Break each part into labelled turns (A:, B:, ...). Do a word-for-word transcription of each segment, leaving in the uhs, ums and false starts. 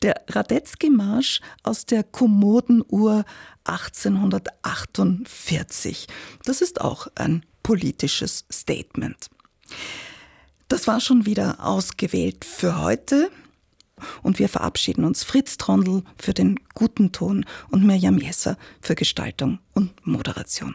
A: Der Radetzky-Marsch aus der Kommodenuhr achtzehnhundertachtundvierzig. Das ist auch ein politisches Statement. Das war schon wieder ausgewählt für heute. Und wir verabschieden uns. Fritz Trondl für den guten Ton und Mirjam Jesser für Gestaltung und Moderation.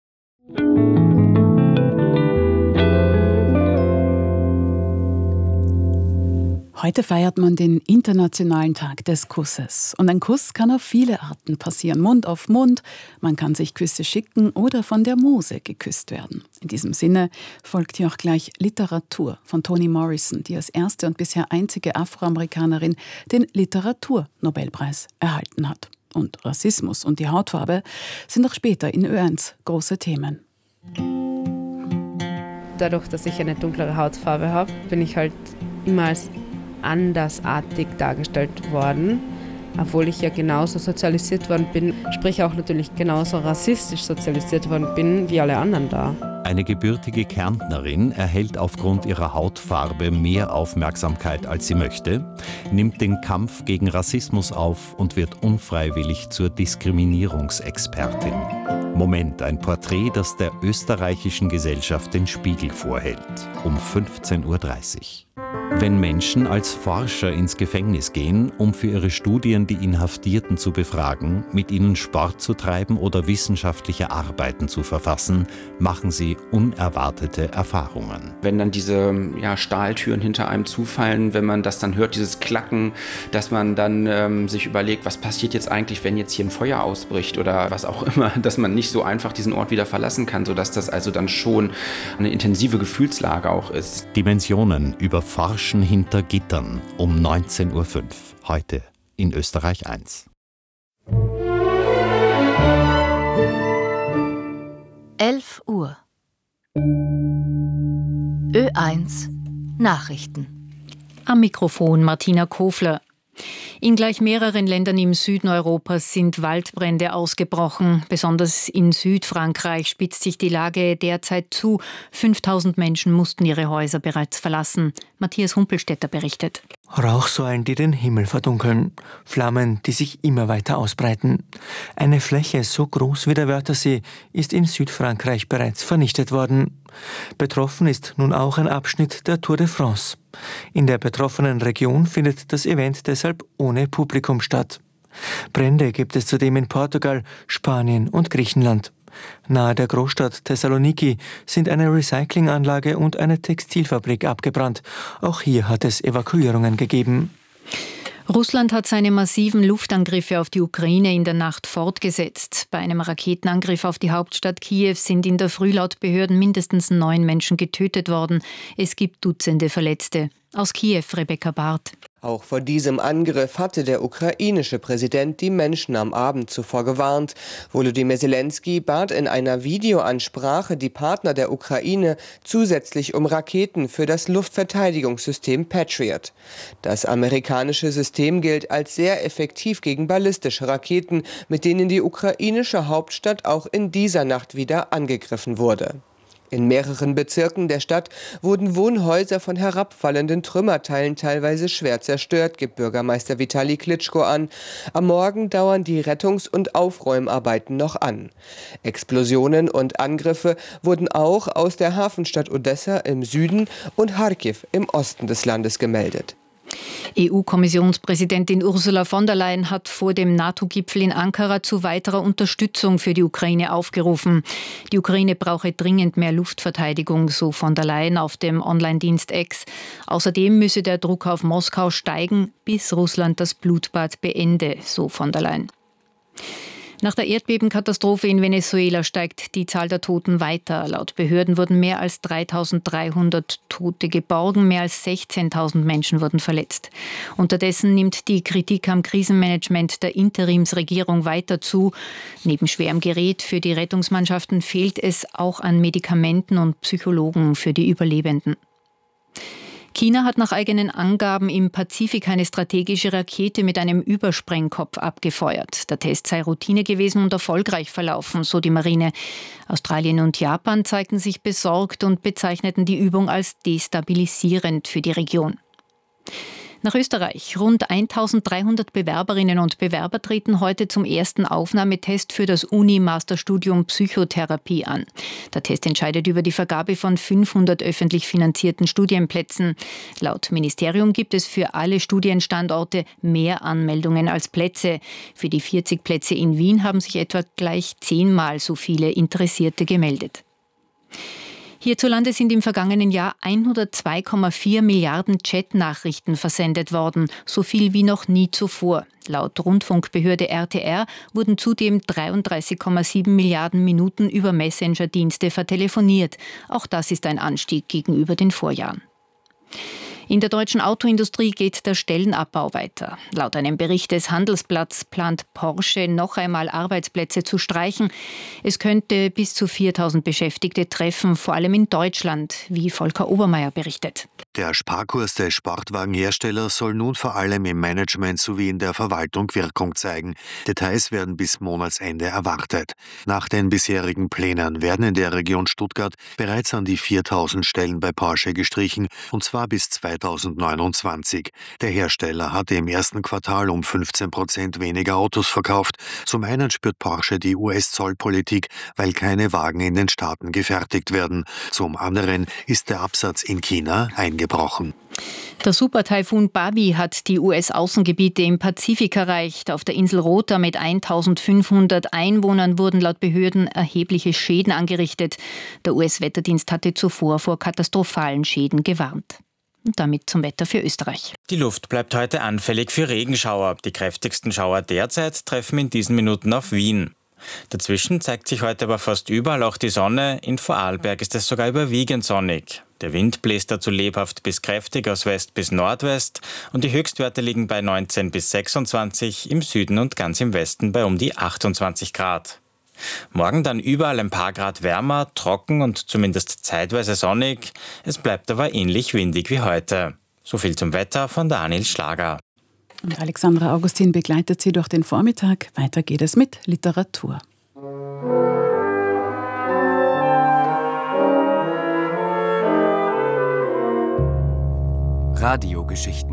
B: Heute feiert man den Internationalen Tag des Kusses. Und ein Kuss kann auf viele Arten passieren. Mund auf Mund, man kann sich Küsse schicken oder von der Muse geküsst werden. In diesem Sinne folgt hier auch gleich Literatur von Toni Morrison, die als erste und bisher einzige Afroamerikanerin den Literaturnobelpreis erhalten hat. Und Rassismus und die Hautfarbe sind auch später in Ö eins große Themen.
C: Dadurch, dass ich eine dunklere Hautfarbe habe, bin ich halt immer als andersartig dargestellt worden, obwohl ich ja genauso sozialisiert worden bin, sprich auch natürlich genauso rassistisch sozialisiert worden bin wie alle anderen da.
D: Eine gebürtige Kärntnerin erhält aufgrund ihrer Hautfarbe mehr Aufmerksamkeit, als sie möchte, nimmt den Kampf gegen Rassismus auf und wird unfreiwillig zur Diskriminierungsexpertin. Moment, ein Porträt, das der österreichischen Gesellschaft den Spiegel vorhält. Um fünfzehn Uhr dreißig. Wenn Menschen als Forscher ins Gefängnis gehen, um für ihre Studien die Inhaftierten zu befragen, mit ihnen Sport zu treiben oder wissenschaftliche Arbeiten zu verfassen, machen sie unerwartete Erfahrungen.
E: Wenn dann diese ja, Stahltüren hinter einem zufallen, wenn man das dann hört, dieses Klacken, dass man dann ähm, sich überlegt, was passiert jetzt eigentlich, wenn jetzt hier ein Feuer ausbricht oder was auch immer, dass man nicht so einfach diesen Ort wieder verlassen kann, sodass das also dann schon eine intensive Gefühlslage auch ist.
D: Dimensionen über Forschen hinter Gittern um neunzehn Uhr fünf. Heute in Österreich eins.
F: elf Uhr. Ö eins Nachrichten. Am Mikrofon Martina Kofler. In gleich mehreren Ländern im Süden Europas sind Waldbrände ausgebrochen. Besonders in Südfrankreich spitzt sich die Lage derzeit zu. fünftausend Menschen mussten ihre Häuser bereits verlassen. Matthias Humpelstädter berichtet.
G: Rauchsäulen, die den Himmel verdunkeln. Flammen, die sich immer weiter ausbreiten. Eine Fläche so groß wie der Wörthersee ist in Südfrankreich bereits vernichtet worden. Betroffen ist nun auch ein Abschnitt der Tour de France. In der betroffenen Region findet das Event deshalb ohne Publikum statt. Brände gibt es zudem in Portugal, Spanien und Griechenland. Nahe der Großstadt Thessaloniki sind eine Recyclinganlage und eine Textilfabrik abgebrannt. Auch hier hat es Evakuierungen gegeben.
F: Russland hat seine massiven Luftangriffe auf die Ukraine in der Nacht fortgesetzt. Bei einem Raketenangriff auf die Hauptstadt Kiew sind in der Früh laut Behörden mindestens neun Menschen getötet worden. Es gibt Dutzende Verletzte. Aus Kiew, Rebecca Barth.
H: Auch vor diesem Angriff hatte der ukrainische Präsident die Menschen am Abend zuvor gewarnt. Volodymyr Zelensky bat in einer Videoansprache die Partner der Ukraine zusätzlich um Raketen für das Luftverteidigungssystem Patriot. Das amerikanische System gilt als sehr effektiv gegen ballistische Raketen, mit denen die ukrainische Hauptstadt auch in dieser Nacht wieder angegriffen wurde. In mehreren Bezirken der Stadt wurden Wohnhäuser von herabfallenden Trümmerteilen teilweise schwer zerstört, gibt Bürgermeister Vitali Klitschko an. Am Morgen dauern die Rettungs- und Aufräumarbeiten noch an. Explosionen und Angriffe wurden auch aus der Hafenstadt Odessa im Süden und Charkiw im Osten des Landes gemeldet.
F: E U-Kommissionspräsidentin Ursula von der Leyen hat vor dem NATO-Gipfel in Ankara zu weiterer Unterstützung für die Ukraine aufgerufen. Die Ukraine brauche dringend mehr Luftverteidigung, so von der Leyen auf dem Online-Dienst X. Außerdem müsse der Druck auf Moskau steigen, bis Russland das Blutbad beende, so von der Leyen. Nach der Erdbebenkatastrophe in Venezuela steigt die Zahl der Toten weiter. Laut Behörden wurden mehr als dreitausenddreihundert Tote geborgen, mehr als sechzehntausend Menschen wurden verletzt. Unterdessen nimmt die Kritik am Krisenmanagement der Interimsregierung weiter zu. Neben schwerem Gerät für die Rettungsmannschaften fehlt es auch an Medikamenten und Psychologen für die Überlebenden. China hat nach eigenen Angaben im Pazifik eine strategische Rakete mit einem Übersprengkopf abgefeuert. Der Test sei Routine gewesen und erfolgreich verlaufen, so die Marine. Australien und Japan zeigten sich besorgt und bezeichneten die Übung als destabilisierend für die Region. Nach Österreich. Rund eintausenddreihundert Bewerberinnen und Bewerber treten heute zum ersten Aufnahmetest für das Uni-Masterstudium Psychotherapie an. Der Test entscheidet über die Vergabe von fünfhundert öffentlich finanzierten Studienplätzen. Laut Ministerium gibt es für alle Studienstandorte mehr Anmeldungen als Plätze. Für die vierzig Plätze in Wien haben sich etwa gleich zehnmal so viele Interessierte gemeldet. Hierzulande sind im vergangenen Jahr hundertzwei Komma vier Milliarden Chatnachrichten versendet worden, so viel wie noch nie zuvor. Laut Rundfunkbehörde R T R wurden zudem dreiunddreißig Komma sieben Milliarden Minuten über Messenger-Dienste vertelefoniert. Auch das ist ein Anstieg gegenüber den Vorjahren. In der deutschen Autoindustrie geht der Stellenabbau weiter. Laut einem Bericht des Handelsblatts plant Porsche noch einmal Arbeitsplätze zu streichen. Es könnte bis zu viertausend Beschäftigte treffen, vor allem in Deutschland, wie Volker Obermeier berichtet.
I: Der Sparkurs des Sportwagenherstellers soll nun vor allem im Management sowie in der Verwaltung Wirkung zeigen. Details werden bis Monatsende erwartet. Nach den bisherigen Plänen werden in der Region Stuttgart bereits an die viertausend Stellen bei Porsche gestrichen, und zwar bis zweitausendneunundzwanzig. Der Hersteller hatte im ersten Quartal um fünfzehn Prozent weniger Autos verkauft. Zum einen spürt Porsche die U S-Zollpolitik, weil keine Wagen in den Staaten gefertigt werden. Zum anderen ist der Absatz in China eingebrochen.
F: Der Supertaifun Babi hat die U S-Außengebiete im Pazifik erreicht. Auf der Insel Rota mit eintausendfünfhundert Einwohnern wurden laut Behörden erhebliche Schäden angerichtet. Der U S-Wetterdienst hatte zuvor vor katastrophalen Schäden gewarnt. Und damit zum Wetter für Österreich.
J: Die Luft bleibt heute anfällig für Regenschauer. Die kräftigsten Schauer derzeit treffen in diesen Minuten auf Wien. Dazwischen zeigt sich heute aber fast überall auch die Sonne. In Vorarlberg ist es sogar überwiegend sonnig. Der Wind bläst dazu lebhaft bis kräftig aus West bis Nordwest und die Höchstwerte liegen bei neunzehn bis sechsundzwanzig, im Süden und ganz im Westen bei um die achtundzwanzig Grad. Morgen dann überall ein paar Grad wärmer, trocken und zumindest zeitweise sonnig. Es bleibt aber ähnlich windig wie heute. So viel zum Wetter von Daniel Schlager.
B: Und Alexandra Augustin begleitet Sie durch den Vormittag. Weiter geht es mit Literatur.
K: Radiogeschichten.